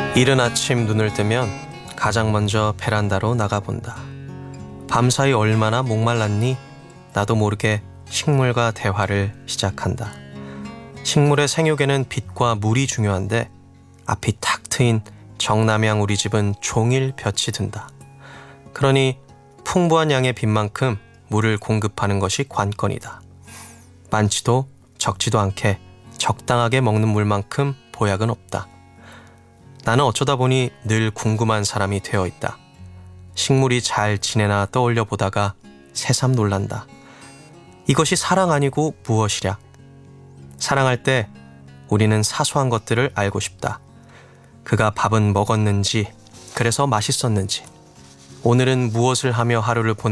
이른 아침 눈을 뜨면 가장 먼저 베란다로 나가본다. 밤사이 얼마나 목말랐니? 나도 모르게 식물과 대화를 시작한다. 식물의 생육에는 빛과 물이 중요한데 앞이 탁 트인 정남향 우리 집은 종일 볕이 든다. 그러니 풍부한 양의 빛만큼 물을 공급하는 것이 관건이다. 많지도 적지도 않게 적당하게 먹는 물만큼 보약은 없다. 나는 어쩌다 보니 늘 궁금한 사람이 되어 있다. 식물이 잘 지내나 떠올려 보다가 새삼 놀란다. 이것이 사랑 아니고 무엇이랴? 사랑할 때 우리는 사소한 것들을 알고 싶다. 그가 밥은 먹었는지, 그래서 맛있었는지, 오늘은 무엇을 하며 하루를 보내